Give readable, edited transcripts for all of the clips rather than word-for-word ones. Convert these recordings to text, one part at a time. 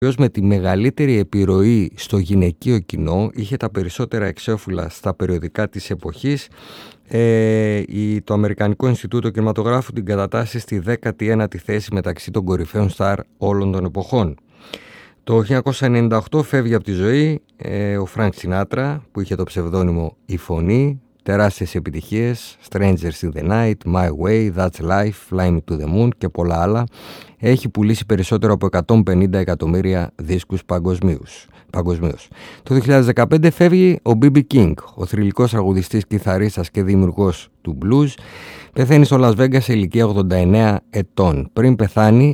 με τη μεγαλύτερη επιρροή στο γυναικείο κοινό, είχε τα περισσότερα εξώφυλλα στα περιοδικά της εποχής. Το Αμερικανικό Ινστιτούτο Κινηματογράφου την κατατάσσει στη 19η θέση μεταξύ των κορυφαίων στάρ όλων των εποχών. Το 1998 φεύγει από τη ζωή ο Φρανκ Σινάτρα, που είχε το ψευδόνυμο «Η Φωνή», τεράστιες επιτυχίες, Strangers in the Night, My Way, That's Life, Fly Me to the Moon και πολλά άλλα. Έχει πουλήσει περισσότερο από 150 εκατομμύρια δίσκους παγκοσμίως. Το 2015 φεύγει ο B.B. King, ο θρυλικός τραγουδιστής, κιθαρίστας και δημιουργός του blues. Πεθαίνει στο Las Vegas σε ηλικία 89 ετών. Πριν πεθάνει,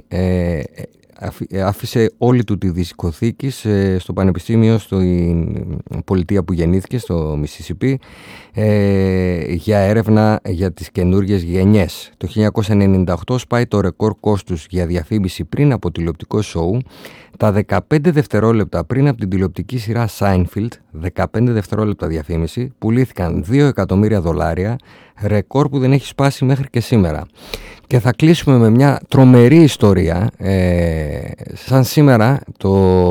άφησε όλη του τη δισκοθήκη στο πανεπιστήμιο, στην πολιτεία που γεννήθηκε, στο Μισισιπί, για έρευνα για τις καινούργιες γενιές. Το 1998 σπάει το ρεκόρ κόστους για διαφήμιση πριν από τηλεοπτικό σοου. Τα 15 δευτερόλεπτα πριν από την τηλεοπτική σειρά Seinfeld, 15 δευτερόλεπτα διαφήμιση, πουλήθηκαν $2 εκατομμύρια, ρεκόρ που δεν έχει σπάσει μέχρι και σήμερα. Και θα κλείσουμε με μια τρομερή ιστορία. Σαν σήμερα, το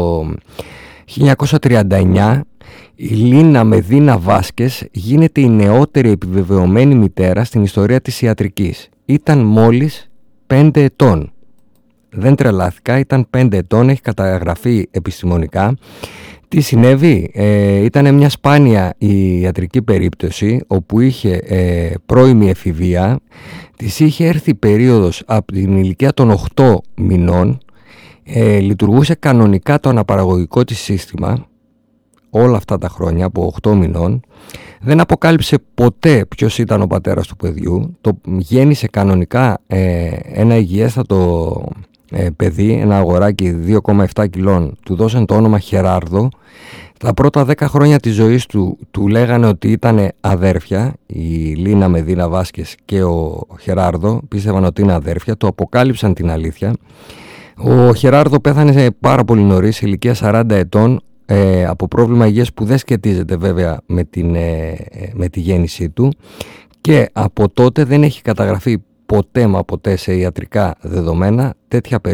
1939, η Λίνα Μεδίνα Βάσκες γίνεται η νεότερη επιβεβαιωμένη μητέρα στην ιστορία της ιατρικής. Ήταν μόλις 5 ετών. Δεν τρελάθηκα, ήταν 5 ετών, έχει καταγραφεί επιστημονικά. Τι συνέβη? Ήταν μια σπάνια ιατρική περίπτωση όπου είχε πρώιμη εφηβεία. Της είχε έρθει περίοδος από την ηλικία των 8 μηνών. Λειτουργούσε κανονικά το αναπαραγωγικό της σύστημα όλα αυτά τα χρόνια, από 8 μηνών. Δεν αποκάλυψε ποτέ ποιος ήταν ο πατέρας του παιδιού. Το γέννησε κανονικά ένα υγιέστατο παιδί, ένα αγοράκι 2,7 κιλών. Του δώσαν το όνομα Χεράρδο. Τα πρώτα 10 χρόνια της ζωής του λέγανε ότι ήταν αδέρφια, η Λίνα Μεδίνα Βάσκες και ο Χεράρδο. Πίστευαν ότι είναι αδέρφια, το αποκάλυψαν την αλήθεια. Ο Χεράρδο πέθανε πάρα πολύ νωρίς, σε ηλικία 40 ετών, από πρόβλημα υγείας που δεν σχετίζεται βέβαια με τη γέννησή του, και από τότε δεν έχει καταγραφεί ποτέ σε ιατρικά δεδομένα τέτοια περίπτωση